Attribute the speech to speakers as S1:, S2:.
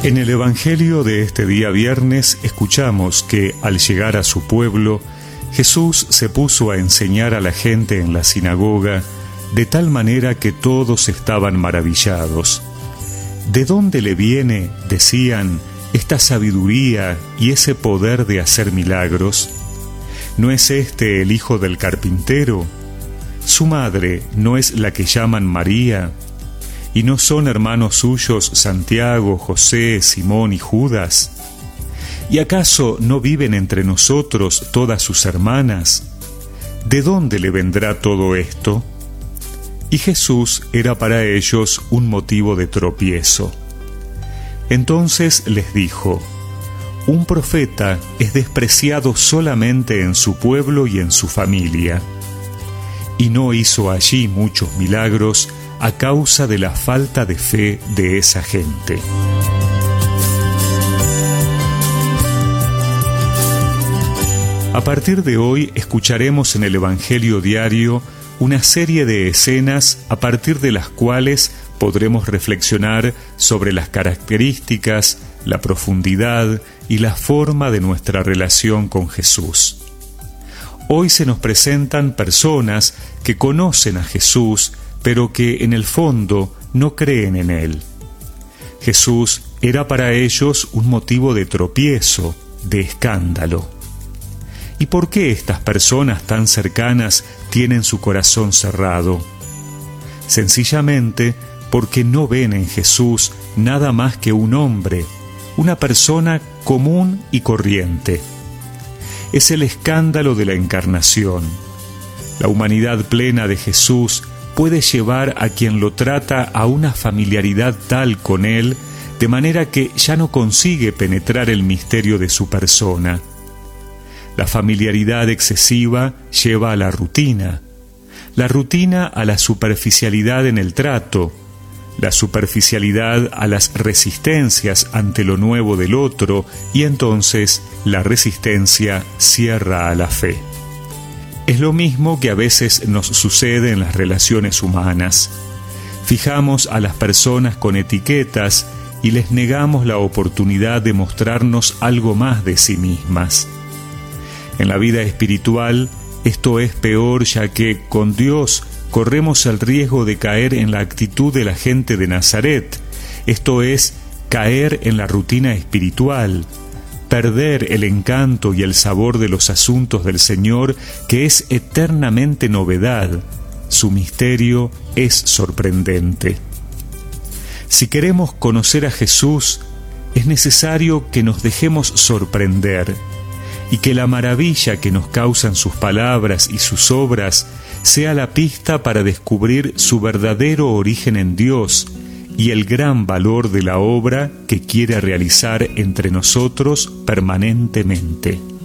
S1: En el Evangelio de este día viernes escuchamos que, al llegar a su pueblo, Jesús se puso a enseñar a la gente en la sinagoga, de tal manera que todos estaban maravillados. ¿De dónde le viene, decían, esta sabiduría y ese poder de hacer milagros? ¿No es este el hijo del carpintero? ¿Su madre no es la que llaman María? ¿Y no son hermanos suyos Santiago, José, Simón y Judas? ¿Y acaso no viven entre nosotros todas sus hermanas? ¿De dónde le vendrá todo esto? Y Jesús era para ellos un motivo de tropiezo. Entonces les dijo: un profeta es despreciado solamente en su pueblo y en su familia. Y no hizo allí muchos milagros a causa de la falta de fe de esa gente. A partir de hoy escucharemos en el Evangelio diario una serie de escenas a partir de las cuales podremos reflexionar sobre las características, la profundidad y la forma de nuestra relación con Jesús. Hoy se nos presentan personas que conocen a Jesús, pero que en el fondo no creen en Él. Jesús era para ellos un motivo de tropiezo, de escándalo. ¿Y por qué estas personas tan cercanas tienen su corazón cerrado? Sencillamente porque no ven en Jesús nada más que un hombre, una persona común y corriente. Es el escándalo de la encarnación. La humanidad plena de Jesús puede llevar a quien lo trata a una familiaridad tal con Él, de manera que ya no consigue penetrar el misterio de su persona. La familiaridad excesiva lleva a la rutina a la superficialidad en el trato, la superficialidad a las resistencias ante lo nuevo del otro, y entonces la resistencia cierra a la fe. Es lo mismo que a veces nos sucede en las relaciones humanas. Fijamos a las personas con etiquetas y les negamos la oportunidad de mostrarnos algo más de sí mismas. En la vida espiritual, esto es peor, ya que con Dios corremos el riesgo de caer en la actitud de la gente de Nazaret, esto es, caer en la rutina espiritual, perder el encanto y el sabor de los asuntos del Señor, que es eternamente novedad. Su misterio es sorprendente. Si queremos conocer a Jesús, es necesario que nos dejemos sorprender y que la maravilla que nos causan sus palabras y sus obras sea la pista para descubrir su verdadero origen en Dios y el gran valor de la obra que quiere realizar entre nosotros permanentemente.